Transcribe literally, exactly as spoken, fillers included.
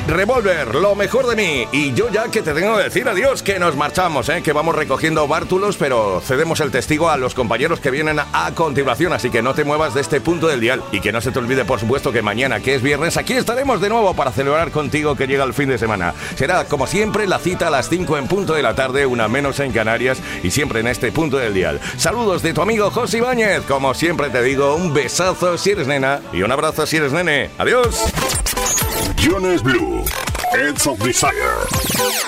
Revolver, lo mejor de mí. Y yo ya que te tengo que decir adiós, que nos marchamos, ¿eh? Que vamos recogiendo bártulos, pero cedemos el testigo a los compañeros que vienen a continuación, así que no te muevas de este punto del dial. Y que no se te olvide, por supuesto, que mañana, que es viernes, aquí estaremos de nuevo para celebrar contigo que llega el fin de semana. Será, como siempre, la cita a las cinco en punto de la tarde, una menos en Canarias, y siempre en este punto del dial. Saludos de tu amigo José Ibáñez. Como siempre te digo, un besazo si eres nena y un abrazo si eres nene. Adiós. Jonas Blue, Edge of Desire.